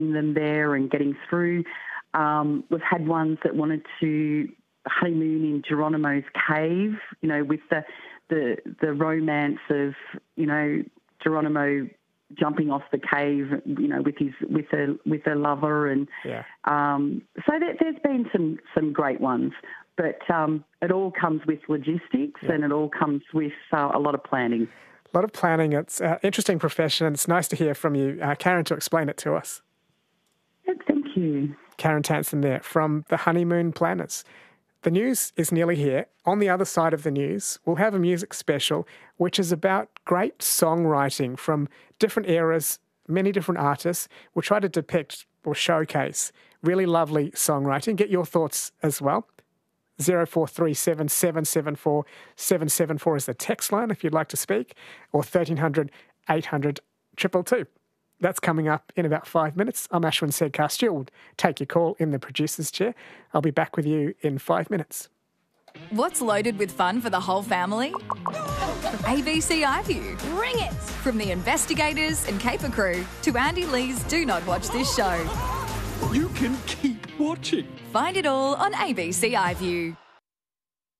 them there and getting through. We've had ones that wanted to honeymoon in Geronimo's cave, with the romance of, Geronimo jumping off the cave, with a lover, and so there's been some great ones, but it all comes with logistics and it all comes with a lot of planning. A lot of planning. It's an interesting profession, and it's nice to hear from you, Karen, to explain it to us. Thank you. Karen Tanson there from the Honeymoon Planners. The news is nearly here. On the other side of the news, we'll have a music special, which is about great songwriting from different eras, many different artists. We'll try to depict or showcase really lovely songwriting. Get your thoughts as well. 0437 774 774 is the text line if you'd like to speak, or 1300 800 222. That's coming up in about 5 minutes. I'm Ashwin Sedkar. We'll take your call in the producer's chair. I'll be back with you in 5 minutes. What's loaded with fun for the whole family? ABC iView. Bring it! From the investigators and caper crew to Andy Lee's Do Not Watch This Show. You can keep watching. Find it all on ABC iView.